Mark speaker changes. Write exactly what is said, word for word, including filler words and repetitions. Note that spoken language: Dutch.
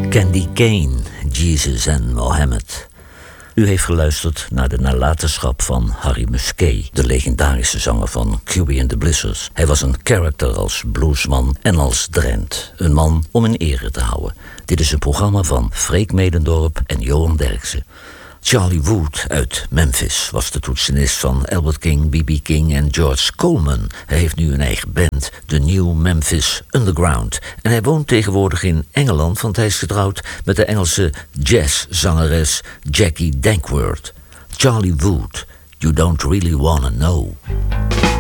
Speaker 1: Candy Kane, Jesus en Mohammed. U heeft geluisterd naar de nalatenschap van Harry Musquet, de legendarische zanger van Cuby and the Blizzards. Hij was een character als bluesman en als Drent. Een man om in ere te houden. Dit is een programma van Freek Medendorp en Johan Derksen. Charlie Wood uit Memphis was de toetsenist van Albert King, B B King en George Coleman. Hij heeft nu een eigen band, de New Memphis Underground. En hij woont tegenwoordig in Engeland, want hij is getrouwd met de Engelse jazzzangeres Jackie Dankworth. Charlie Wood, You Don't Really Wanna Know.